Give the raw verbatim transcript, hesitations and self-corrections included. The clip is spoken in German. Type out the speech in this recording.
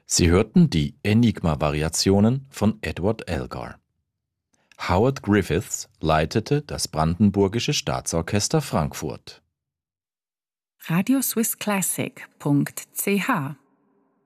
Sie hörten die Enigma-Variationen von Edward Elgar. Howard Griffiths leitete das Brandenburgische Staatsorchester Frankfurt. radioswisschlassic punkt c h